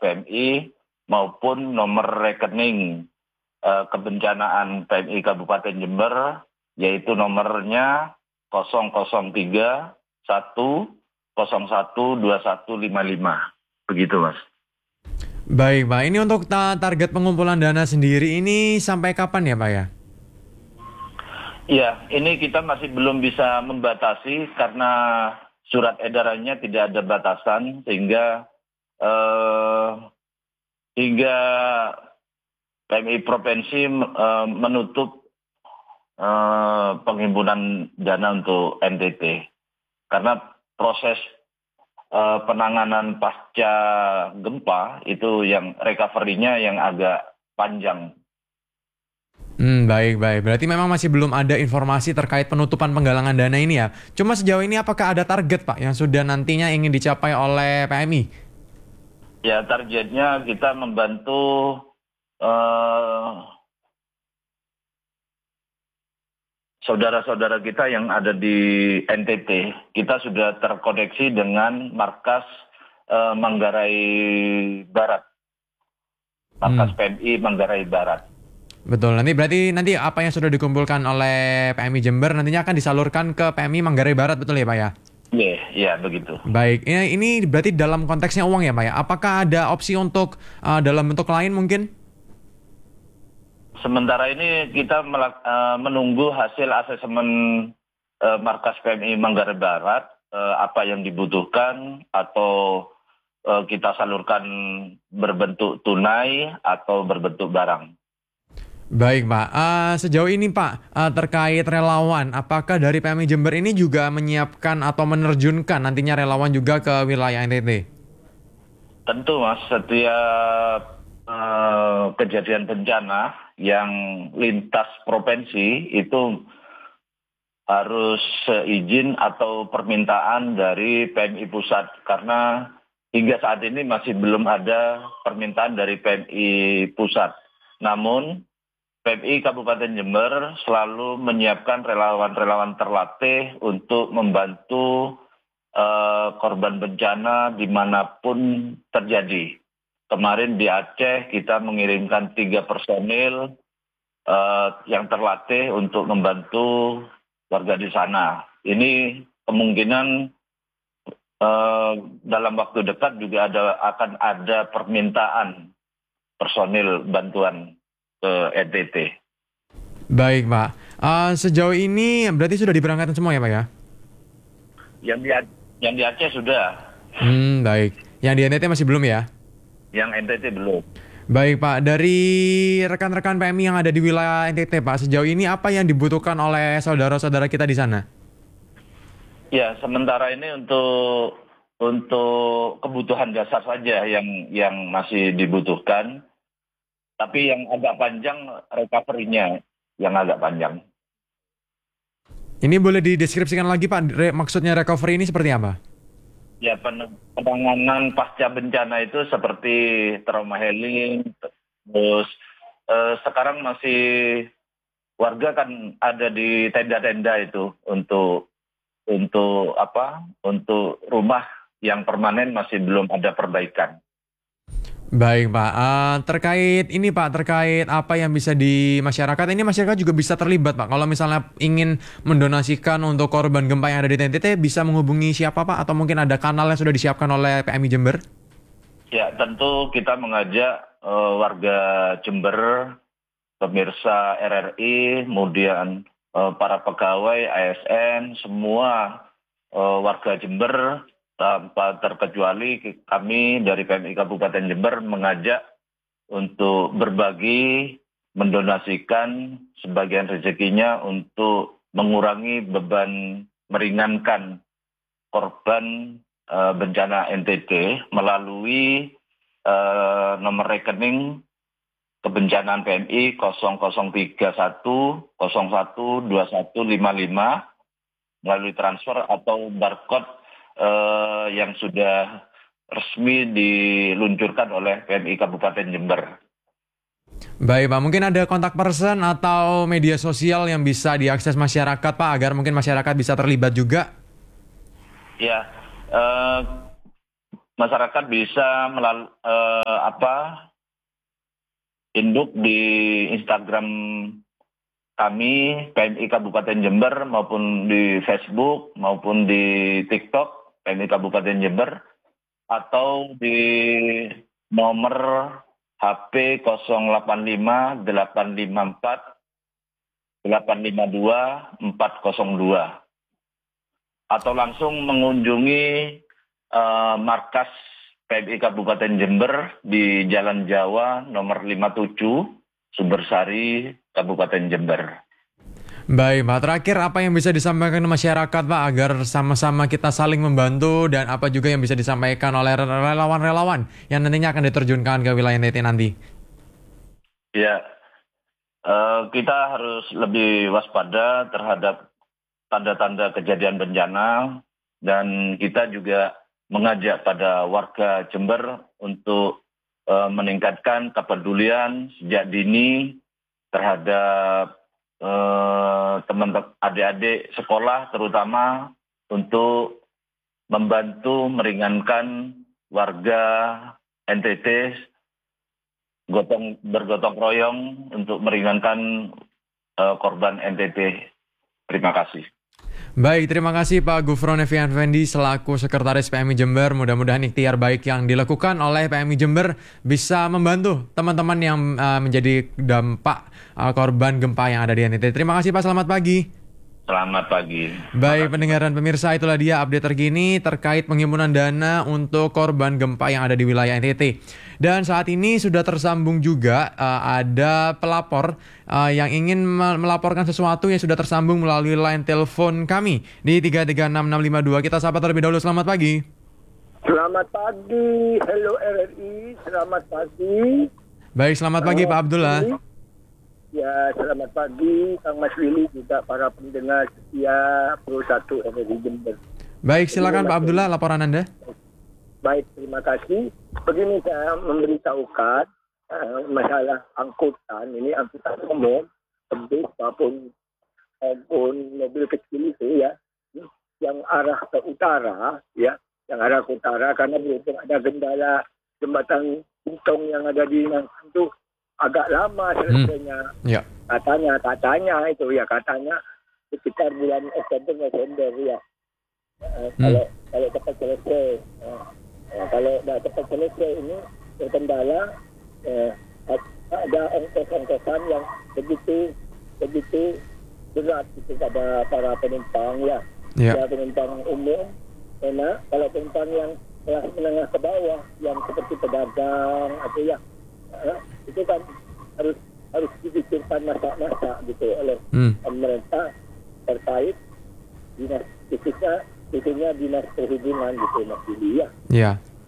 PMI maupun nomor rekening kebencanaan PMI Kabupaten Jember, yaitu nomornya 003 1 01 2155. Begitu, Mas. Baik, Pak. Ini untuk target pengumpulan dana sendiri ini sampai kapan ya, Pak ya? Ya, ini kita masih belum bisa membatasi karena surat edarannya tidak ada batasan sehingga hingga PMI provinsi menutup penghimpunan dana untuk NTT karena proses penanganan pasca gempa itu yang recovery-nya yang agak panjang. Baik. Berarti memang masih belum ada informasi terkait penutupan penggalangan dana ini ya. Cuma sejauh ini apakah ada target, Pak, yang sudah nantinya ingin dicapai oleh PMI? Ya, targetnya kita membantu eh, saudara-saudara kita yang ada di NTT. Kita sudah terkoneksi dengan markas Manggarai Barat, markas PMI Manggarai Barat. Betul, berarti apa yang sudah dikumpulkan oleh PMI Jember nantinya akan disalurkan ke PMI Manggarai Barat, betul ya, Pak ya? Iya, begitu. Baik, ini berarti dalam konteksnya uang ya, Pak ya? Apakah ada opsi untuk dalam bentuk lain mungkin? Sementara ini kita menunggu hasil asesmen markas PMI Manggarai Barat, apa yang dibutuhkan atau kita salurkan berbentuk tunai atau berbentuk barang. Baik, Pak. Sejauh ini, Pak, terkait relawan, apakah dari PMI Jember ini juga menyiapkan atau menerjunkan nantinya relawan juga ke wilayah NTT? Tentu, Mas, setiap kejadian bencana yang lintas provinsi itu harus izin atau permintaan dari PMI Pusat karena hingga saat ini masih belum ada permintaan dari PMI Pusat. Namun PMI Kabupaten Jember selalu menyiapkan relawan-relawan terlatih untuk membantu korban bencana dimanapun terjadi. Kemarin di Aceh kita mengirimkan 3 personil yang terlatih untuk membantu warga di sana. Ini kemungkinan dalam waktu dekat juga akan ada permintaan personil bantuan ke NTT. Baik, Pak. Sejauh ini berarti sudah diberangkatkan semua ya, Pak ya? Yang di Aceh sudah. Baik. Yang di NTT masih belum ya? Yang NTT belum. Baik, Pak. Dari rekan-rekan PMI yang ada di wilayah NTT, Pak, sejauh ini apa yang dibutuhkan oleh saudara-saudara kita di sana? Ya, sementara ini untuk kebutuhan dasar saja yang masih dibutuhkan. Tapi yang agak panjang recovery-nya yang agak panjang. Ini boleh dideskripsikan lagi, Pak, maksudnya recovery ini seperti apa? Ya, penanganan pasca bencana itu seperti trauma healing, terus sekarang masih warga kan ada di tenda-tenda itu untuk rumah yang permanen masih belum ada perbaikan. Baik, Pak. Terkait apa yang bisa di masyarakat, ini masyarakat juga bisa terlibat, Pak. Kalau misalnya ingin mendonasikan untuk korban gempa yang ada di NTT, bisa menghubungi siapa, Pak? Atau mungkin ada kanal yang sudah disiapkan oleh PMI Jember? Ya, tentu kita mengajak warga Jember, pemirsa RRI, kemudian para pegawai ASN, semua warga Jember, tanpa terkecuali kami dari PMI Kabupaten Jember mengajak untuk berbagi, mendonasikan sebagian rezekinya untuk mengurangi beban, meringankan korban bencana NTT melalui nomor rekening kebencanaan PMI 0031 01 2155 melalui transfer atau barcode yang sudah resmi diluncurkan oleh PMI Kabupaten Jember. Baik, Pak. Mungkin ada kontak person atau media sosial yang bisa diakses masyarakat, Pak, agar mungkin masyarakat bisa terlibat juga? Ya, masyarakat bisa induk di Instagram kami PMI Kabupaten Jember maupun di Facebook maupun di TikTok PMI Kabupaten Jember atau di nomor HP 085 854 852 402 atau langsung mengunjungi markas PMI Kabupaten Jember di Jalan Jawa nomor 57 Sumbersari Kabupaten Jember. Baik Pak, terakhir apa yang bisa disampaikan ke masyarakat Pak agar sama-sama kita saling membantu dan apa juga yang bisa disampaikan oleh relawan-relawan yang nantinya akan diterjunkan ke wilayah NTT nanti? Ya, kita harus lebih waspada terhadap tanda-tanda kejadian bencana dan kita juga mengajak pada warga Jember untuk meningkatkan kepedulian sejak dini terhadap teman-teman adik-adik sekolah terutama untuk membantu meringankan warga NTT bergotong royong untuk meringankan korban NTT. Terima kasih. Baik, terima kasih Pak Gufron Evian Fendi selaku Sekretaris PMI Jember. Mudah-mudahan ikhtiar baik yang dilakukan oleh PMI Jember bisa membantu teman-teman yang menjadi dampak korban gempa yang ada di NTT. Terima kasih Pak, selamat pagi. Selamat pagi. Baik, pendengar dan pemirsa, itulah dia update terkini terkait penghimpunan dana untuk korban gempa yang ada di wilayah NTT. Dan saat ini sudah tersambung juga ada pelapor yang ingin melaporkan sesuatu yang sudah tersambung melalui line telepon kami di 3366652. Kita sapa terlebih dahulu. Selamat pagi. Selamat pagi, hello RRI, selamat pagi. Baik, selamat pagi Pak Abdullah. Ya, selamat pagi Kang Mas Willy juga para pendengar setia Pro 1 RRI Jember. Baik, silakan Pak Abdullah laporan Anda. Baik, terima kasih. Begini saya memberitahukan masalah angkutan, ini angkutan umum, bis maupun mobil kecil itu ya, yang arah ke utara ya, karena berhubung ada kendala jembatan Gentong yang ada di Nangka itu agak lama selesainya. Ya. Katanya itu ya, katanya sekitar bulan November ya. Kalau cepat selesai. Kalau tidak cepat selesai ini terkendala ada ongkos-ongkosan yang begitu berat itu pada para penumpang ya. Ya, penumpang umum. Karena kalau penumpang yang kelas menengah ke bawah yang seperti pedagang atau ya itu kan harus dipikirkan masa-masa gitu oleh pemerintah terkait dinas khususnya dinas perhubungan gitu Mas Billy ya. Iya.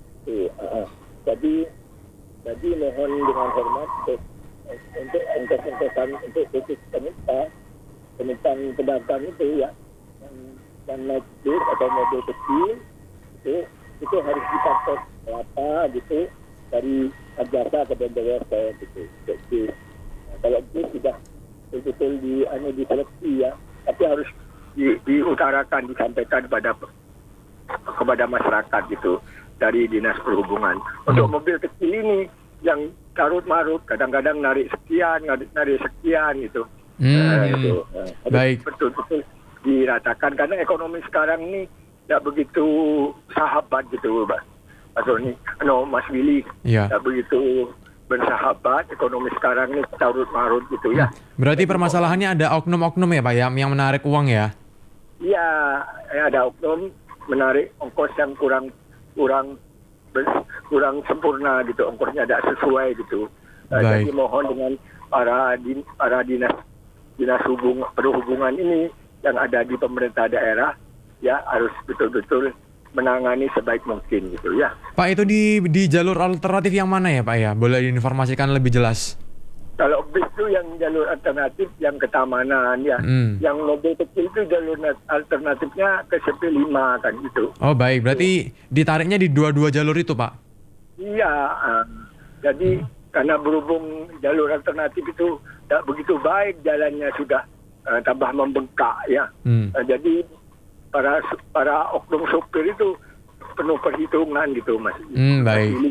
Jadi mohon dengan hormat untuk ongkos-ongkosan untuk khusus penumpang pedagang itu ya yang naik bis atau mobil kecil itu harus dipatok berapa gitu dari jasa ke BNDWP gitu. Jadi kalau itu sudah betul-betul diseleksi ya, tapi harus diutarakan, disampaikan kepada masyarakat gitu dari dinas perhubungan. Untuk mobil kecil ini yang carut-marut, kadang-kadang narik sekian gitu. Baik. Betul-betul diratakan karena ekonomi sekarang ini tidak begitu sahabat gitu, Mas Willy. Tidak begitu bersahabat, ekonomi sekarang ini carut-marut gitu ya. Berarti permasalahannya ada oknum-oknum ya Pak yang menarik uang ya? Iya, ada oknum menarik ongkos yang kurang sempurna gitu, ongkosnya tidak sesuai gitu. Jadi mohon dengan para dinas perhubungan ini yang ada di pemerintah daerah ya harus betul-betul menangani sebaik mungkin gitu ya. Pak, itu di jalur alternatif yang mana ya Pak ya? Boleh diinformasikan lebih jelas? Kalau bis itu yang jalur alternatif yang ke Tamanan ya. Yang mobil kecil itu jalur alternatifnya ke CP5 kan gitu. Oh baik, berarti ditariknya di dua-dua jalur itu Pak? Iya, jadi karena berhubung jalur alternatif itu tidak begitu baik, jalannya sudah tambah membengkak ya. Jadi para oknum sopir itu penuh perhitungan gitu Mas. Baik.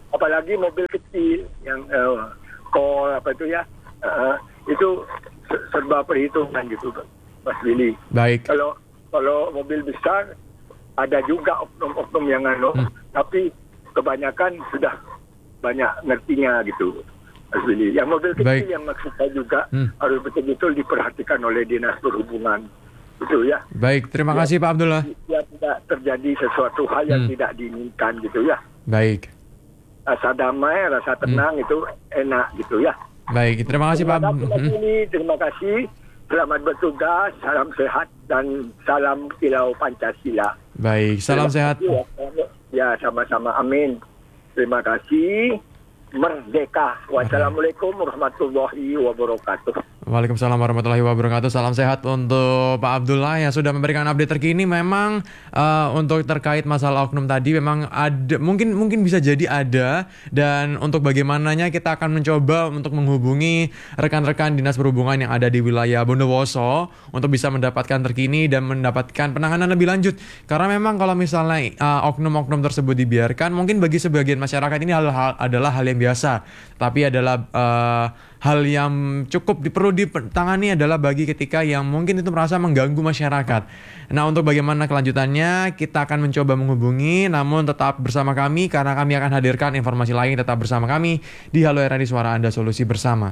apalagi mobil kecil yang call apa itu ya, itu serba perhitungan gitu, Mas Willy. Baik. Kalau mobil besar ada juga oknum-oknum yang tapi kebanyakan sudah banyak ngertinya gitu, Mas Willy. Yang mobil kecil Baik. yang maksud saya juga harus betul-betul diperhatikan oleh Dinas Perhubungan. Itu ya. Baik, terima kasih Pak Abdullah. Ya, tidak terjadi sesuatu hal yang tidak diinginkan gitu ya. Baik. Rasa damai, rasa tenang itu enak gitu ya. Baik, terima kasih Pak. Terima kasih. Selamat bertugas, salam sehat dan salam kilau Pancasila. Baik, salam sehat. Ya, sama-sama. Amin. Terima kasih. Merdeka. Wassalamualaikum warahmatullahi wabarakatuh. Waalaikumsalam warahmatullahi wabarakatuh. Salam sehat untuk Pak Abdullah yang sudah memberikan update terkini. Memang untuk terkait masalah oknum tadi memang ada, mungkin bisa jadi ada, dan untuk bagaimananya kita akan mencoba untuk menghubungi rekan-rekan Dinas Perhubungan yang ada di wilayah Bondowoso untuk bisa mendapatkan terkini dan mendapatkan penanganan lebih lanjut. Karena memang kalau misalnya oknum-oknum tersebut dibiarkan, mungkin bagi sebagian masyarakat ini adalah hal yang biasa, tapi adalah hal yang cukup perlu ditangani adalah bagi ketika yang mungkin itu merasa mengganggu masyarakat. Nah, untuk bagaimana kelanjutannya kita akan mencoba menghubungi, namun tetap bersama kami karena kami akan hadirkan informasi lain. Tetap bersama kami di Halo RRI Suara Anda, Solusi Bersama.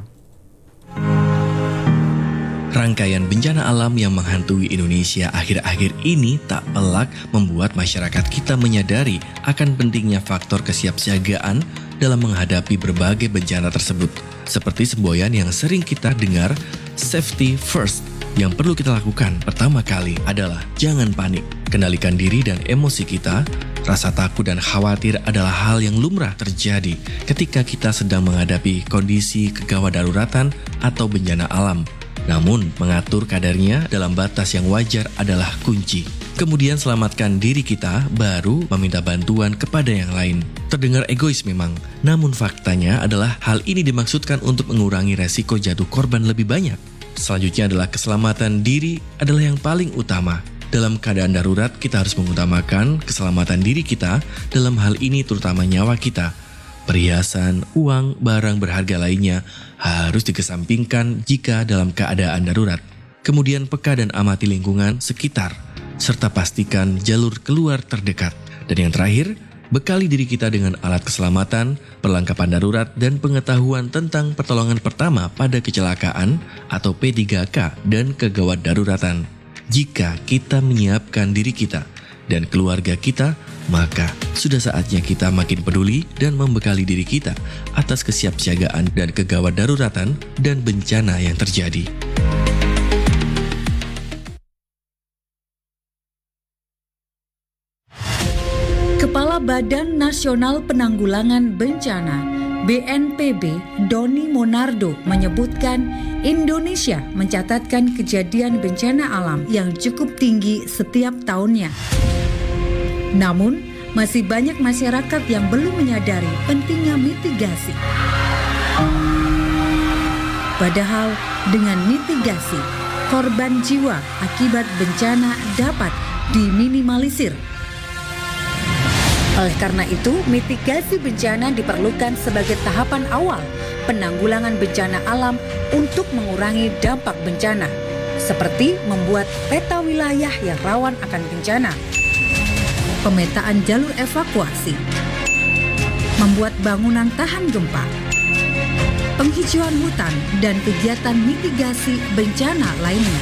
Rangkaian bencana alam yang menghantui Indonesia akhir-akhir ini tak pelak membuat masyarakat kita menyadari akan pentingnya faktor kesiapsiagaan dalam menghadapi berbagai bencana tersebut. Seperti semboyan yang sering kita dengar, safety first. Yang perlu kita lakukan pertama kali adalah jangan panik. Kendalikan diri dan emosi kita. Rasa takut dan khawatir adalah hal yang lumrah terjadi ketika kita sedang menghadapi kondisi kegawat daruratan atau bencana alam. Namun, mengatur kadarnya dalam batas yang wajar adalah kunci. Kemudian selamatkan diri kita, baru meminta bantuan kepada yang lain. Terdengar egois memang, namun faktanya adalah hal ini dimaksudkan untuk mengurangi resiko jatuh korban lebih banyak. Selanjutnya adalah keselamatan diri adalah yang paling utama. Dalam keadaan darurat, kita harus mengutamakan keselamatan diri kita, dalam hal ini terutama nyawa kita. Perhiasan, uang, barang berharga lainnya harus dikesampingkan jika dalam keadaan darurat. Kemudian peka dan amati lingkungan sekitar, serta pastikan jalur keluar terdekat. Dan yang terakhir, bekali diri kita dengan alat keselamatan, perlengkapan darurat, dan pengetahuan tentang pertolongan pertama pada kecelakaan atau P3K dan kegawat daruratan. Jika kita menyiapkan diri kita dan keluarga kita, maka sudah saatnya kita makin peduli dan membekali diri kita atas kesiapsiagaan dan kegawat daruratan dan bencana yang terjadi. Kepala Badan Nasional Penanggulangan Bencana BNPB Doni Monardo menyebutkan Indonesia mencatatkan kejadian bencana alam yang cukup tinggi setiap tahunnya. Namun, masih banyak masyarakat yang belum menyadari pentingnya mitigasi. Padahal dengan mitigasi, korban jiwa akibat bencana dapat diminimalisir. Oleh karena itu, mitigasi bencana diperlukan sebagai tahapan awal penanggulangan bencana alam untuk mengurangi dampak bencana, seperti membuat peta wilayah yang rawan akan bencana, pemetaan jalur evakuasi, membuat bangunan tahan gempa, penghijauan hutan, dan kegiatan mitigasi bencana lainnya.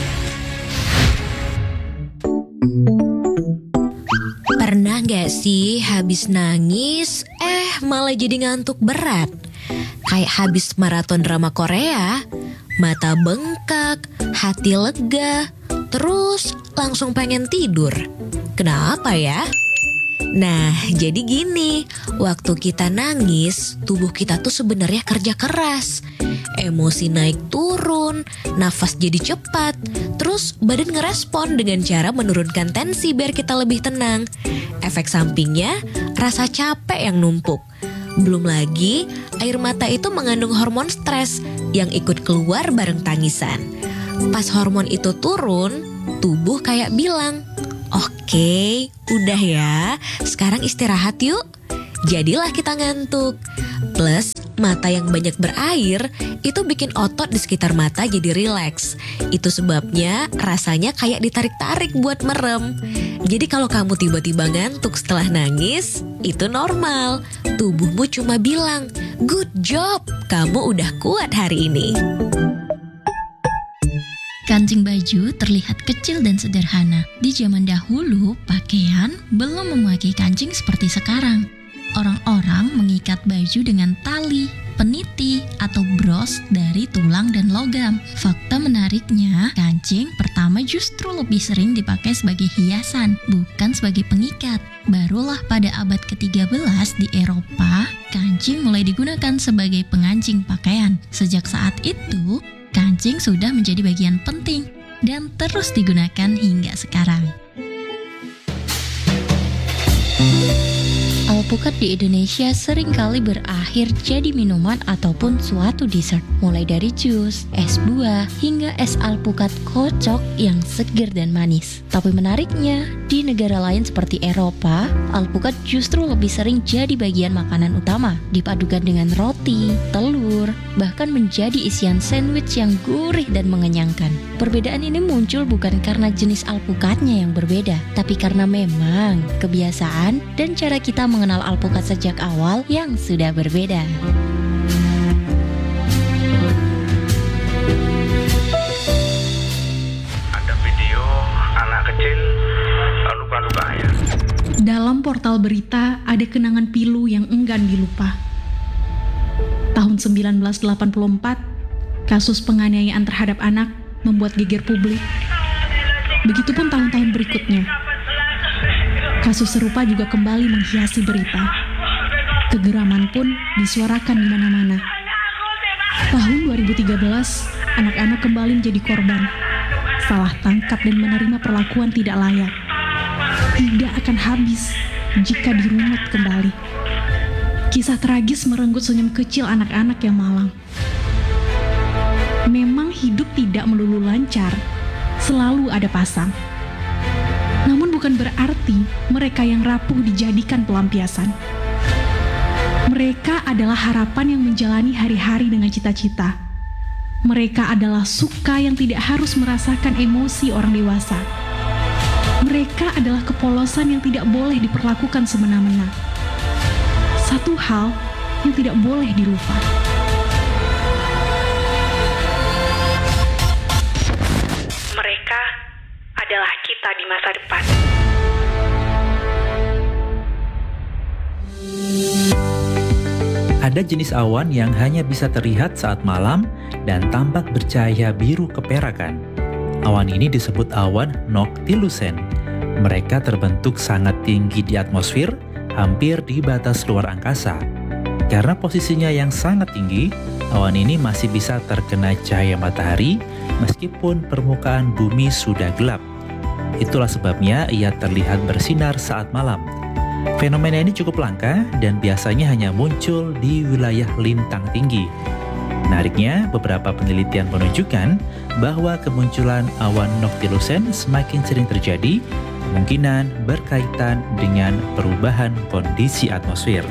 Pernah gak sih habis nangis, malah jadi ngantuk berat? Kayak habis maraton drama Korea, mata bengkak, hati lega, terus langsung pengen tidur. Kenapa ya? Nah, jadi gini, waktu kita nangis, tubuh kita tuh sebenarnya kerja keras. Emosi naik turun, nafas jadi cepat, terus badan ngerespon dengan cara menurunkan tensi biar kita lebih tenang. Efek sampingnya, rasa capek yang numpuk. Belum lagi, air mata itu mengandung hormon stres yang ikut keluar bareng tangisan. Pas hormon itu turun, tubuh kayak bilang, "Oke, udah ya, sekarang istirahat yuk." jadilah kita ngantuk. Plus, mata yang banyak berair itu bikin otot di sekitar mata jadi rileks. Itu sebabnya rasanya kayak ditarik-tarik buat merem. Jadi kalau kamu tiba-tiba ngantuk setelah nangis, itu normal. Tubuhmu cuma bilang, "Good job, kamu udah kuat hari ini." Kancing baju terlihat kecil dan sederhana. Di zaman dahulu, pakaian belum memakai kancing seperti sekarang. Orang-orang mengikat baju dengan tali, peniti, atau bros dari tulang dan logam. Fakta menariknya, kancing pertama justru lebih sering dipakai sebagai hiasan, bukan sebagai pengikat. Barulah pada abad ke-13 di Eropa, kancing mulai digunakan sebagai pengancing pakaian. Sejak saat itu, kancing sudah menjadi bagian penting dan terus digunakan hingga sekarang. Alpukat di Indonesia seringkali berakhir jadi minuman ataupun suatu dessert, mulai dari jus, es buah, hingga es alpukat kocok yang segar dan manis. Tapi menariknya, di negara lain seperti Eropa, alpukat justru lebih sering jadi bagian makanan utama, dipadukan dengan roti, telur, bahkan menjadi isian sandwich yang gurih dan mengenyangkan. Perbedaan ini muncul bukan karena jenis alpukatnya yang berbeda, tapi karena memang kebiasaan dan cara kita mengenal alpukat sejak awal yang sudah berbeda. Ada video anak kecil luka-lukanya. Dalam portal berita ada kenangan pilu yang enggan dilupa. Tahun 1984, kasus penganiayaan terhadap anak membuat geger publik. Begitupun tahun-tahun berikutnya. Kasus serupa juga kembali menghiasi berita. Kegeraman pun disuarakan di mana-mana. Tahun 2013, anak-anak kembali menjadi korban. Salah tangkap dan menerima perlakuan tidak layak. Tidak akan habis jika dirunut kembali. Kisah tragis merenggut senyum kecil anak-anak yang malang. Memang hidup tidak melulu lancar, selalu ada pasang. Namun bukan berarti mereka yang rapuh dijadikan pelampiasan. Mereka adalah harapan yang menjalani hari-hari dengan cita-cita. Mereka adalah suka yang tidak harus merasakan emosi orang dewasa. Mereka adalah kepolosan yang tidak boleh diperlakukan semena-mena. Satu hal yang tidak boleh dilupa. Mereka adalah kita di masa depan. Ada jenis awan yang hanya bisa terlihat saat malam dan tampak bercahaya biru keperakan. Awan ini disebut awan noctilucent. Mereka terbentuk sangat tinggi di atmosfer, hampir di batas luar angkasa. Karena posisinya yang sangat tinggi, awan ini masih bisa terkena cahaya matahari meskipun permukaan bumi sudah gelap. Itulah sebabnya ia terlihat bersinar saat malam. Fenomena ini cukup langka dan biasanya hanya muncul di wilayah lintang tinggi. Menariknya, beberapa penelitian menunjukkan bahwa kemunculan awan noctilucent semakin sering terjadi, kemungkinan berkaitan dengan perubahan kondisi atmosfer.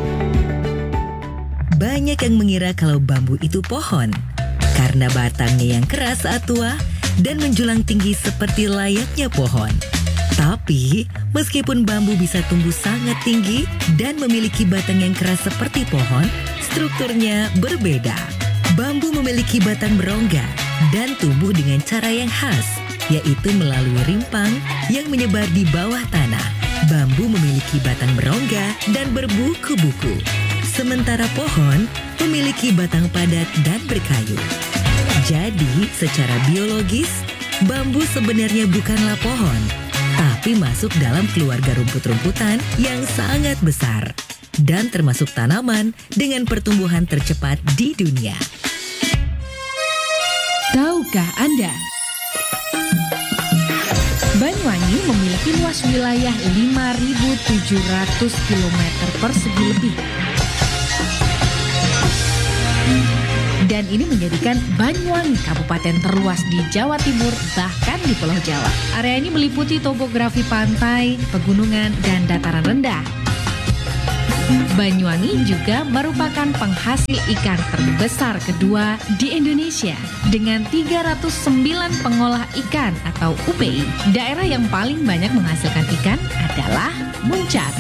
Banyak yang mengira kalau bambu itu pohon, karena batangnya yang keras saat tua dan menjulang tinggi seperti layaknya pohon. Tapi, meskipun bambu bisa tumbuh sangat tinggi dan memiliki batang yang keras seperti pohon, strukturnya berbeda. Bambu memiliki batang berongga dan tumbuh dengan cara yang khas, yaitu melalui rimpang yang menyebar di bawah tanah. Bambu memiliki batang berongga dan berbuku-buku, sementara pohon memiliki batang padat dan berkayu. Jadi, secara biologis, bambu sebenarnya bukanlah pohon, tapi masuk dalam keluarga rumput-rumputan yang sangat besar dan termasuk tanaman dengan pertumbuhan tercepat di dunia. Tahukah Anda? Banyuwangi memiliki luas wilayah 5.700 km persegi lebih. Dan ini menjadikan Banyuwangi kabupaten terluas di Jawa Timur, bahkan di Pulau Jawa. Area ini meliputi topografi pantai, pegunungan, dan dataran rendah. Banyuwangi juga merupakan penghasil ikan terbesar kedua di Indonesia dengan 309 pengolah ikan atau UPI. Daerah yang paling banyak menghasilkan ikan adalah Muncak.